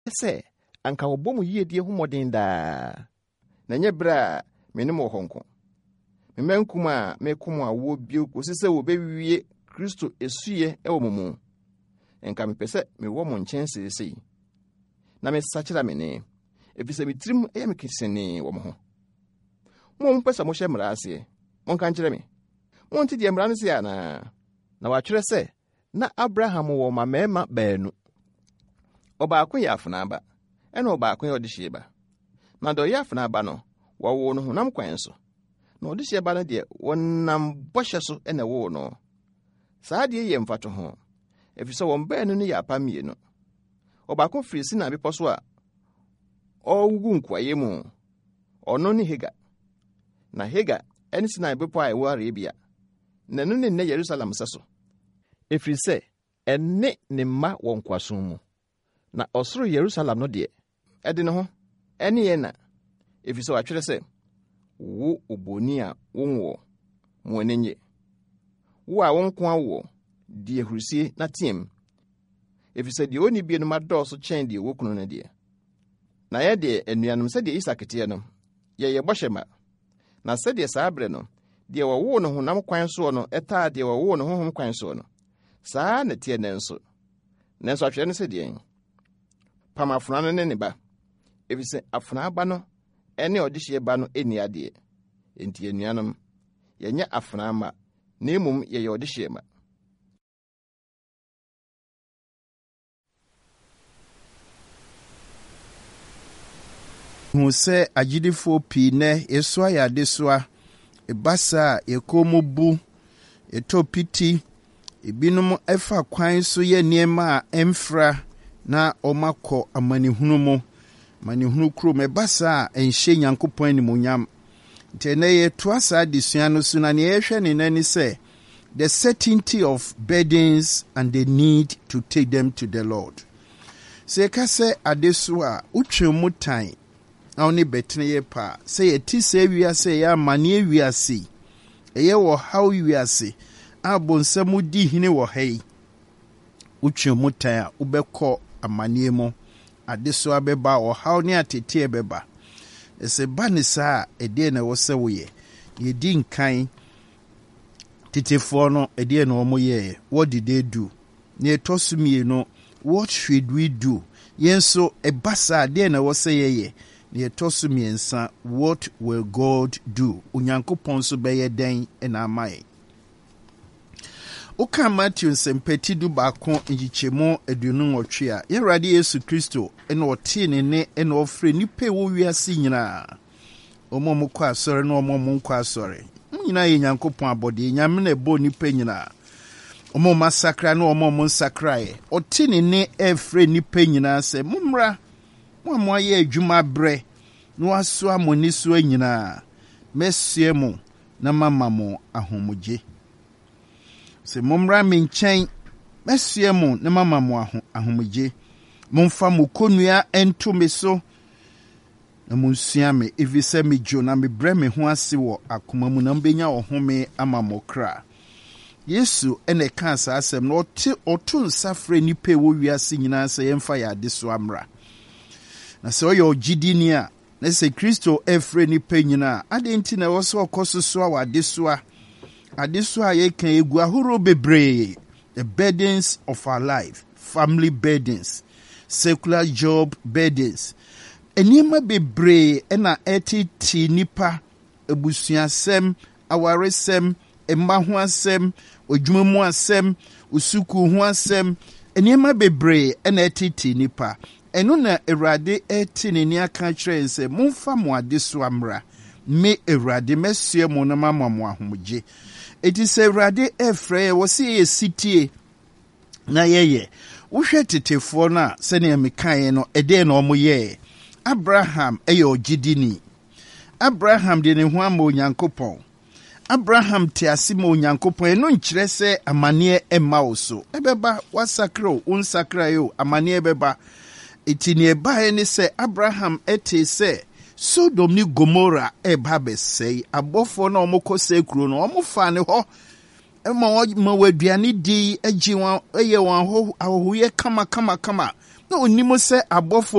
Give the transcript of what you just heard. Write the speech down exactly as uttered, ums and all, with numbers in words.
se anka obomu yiedie ho modin da na nye bra me mo honko me menkuma me kuma wo bio kosise wo bewie Kristo esuye ewo mumu enka me pese me wo mo nchense sei na me sachira me ne efise mitrim e me kisene wo mo ho mo mpesa mo hye mraase mo kan kire me mo nti die mrane se ana na wa twere se na Abraham wo ma mema baanu oba akon ya afuna ba ena oba akon ya odihye ba na do ya afuna ba no wo wo no honam kwan so na odihye ba no de wonam bohye so ena wo no saa de ye mfato ho efise won baanu ne ya pamie no oba akon firi si na bepo so a owu nkwaye mu ono ni Hega na Hega eni si na bepo a ewo Arabia na no ne Jerusalem saso efiri se enne ne ma won kwaso mu na osoro Jerusalem no de ede ne ho ene ye na efiri se wa twere se wo oboni a wonwo mo nenye wo a wonko awo die hurusie na tiem efiri se de oni bi no madoso chen de wo kunu no de na ye de enuanum se de Isaac tie no ye ye bohema na se de saabre no de wo wo no honam kwan so no eta de wo wo no honhom kwan so no saa na tie nenso nenso atwe ne se de pam afuna no ne ne ba efise afuna ba no ene odihye ba no eni ade enti enuanum ye nya afuna ma na emum ye ye odihye ma hu se agidifo pi ne esua ya desua ebasa yekomobu etopiti ebinum efa kwan so ye niema a emfra na omako amanihunu mu manihunu kro mebasa enhye Nyankopɔn ni monyam tene ye toasa desua no so na ne yehwe ne nani se the certainty of burdens and the need to take them to the Lord. Se ka se adesua utwemu tan awni betene ye pa se ye ti se wiase ya mane wiase eye wo haw wiase abonsam di hine wo hai utwemu tan a ubekɔ amane mu adeso abeba o haw ne atete beba ese banisa ede na wo se wo ye ye di nkan titefo no ede na wo mo ye what did they do ne tosumie no what should we do yenso ebasa ade na wo se ye ye ne tosumiensa what will God do Onyankopɔn so beye den na amaye Oka Matthew sempeti du baako njichemo aduonu nwotwe a Yerade Yesu Kristo ene ote ne ne ene ofre nipa wo wiase nyina omo mo kwa asore na omo mo kwa asore nyina ye Nyankopɔn abode nyame na ebo nipa nyina omo masakra na omo mo sakrae ote ne ne efre nipa nyina se mumra mo mo aye adwuma bre no aso amoni so nyina mesie mo na mama mo ahomugye se momra me nkyɛn mesie mo na mama mo ahomugye momfa mo konua ento me so na monsua me evise me jo na me bre me ho ase wo akoma mu na mbenya ohome ama mo kra Yesu ene ka sa asem na ote oto nsafre nipa wo wiase nyina se yemfa ya de so amra na se oyo gidini a na se Kristo efre nipa nyina adenti na wo so okososo a wade so a adeso a ye kan egu ahoro bebre the burdens of our life family burdens secular job burdens enima bebre na etiti nipa ebusuasem awaresem emma ho asem odwumamu asem usuku ho asem enima bebre na etiti nipa eno na Awurade etini ni aka kire nse momfa mo adeso amra me Awurade mesie mo na mama mo ahomgye eti se Awurade efre wo se ye sitie na yeye wohwe tetefo na se ne mekae no ede na omo ye Abraham eye ogidini Abraham de ne ho ama Onyankopɔn Abraham te asima Onyankopɔn no nkyere se amane emma wo so ebeba wasakro unsakra yo amane ebeba eti ne ba ne se Abraham ete se Sodom ni Gomora eba besei abofo na omokose kuro no omofa ne ho ema ma waduane di agi wan eye wan ho ahoye kama kama kama na onimo se abofo